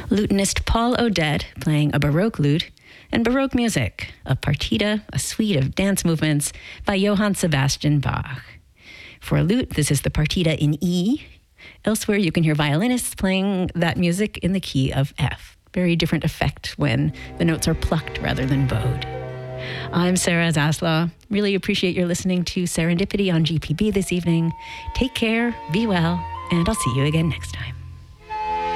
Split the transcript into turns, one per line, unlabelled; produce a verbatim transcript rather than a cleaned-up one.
lutenist Paul Oded playing a Baroque lute, and Baroque music, a partita, a suite of dance movements by Johann Sebastian Bach. For a lute, this is the partita in E. Elsewhere, you can hear violinists playing that music in the key of F. Very different effect when the notes are plucked rather than bowed. I'm Sarah Zaslaw. Really appreciate your listening to Serendipity on G P B this evening. Take care, be well, and I'll see you again next time.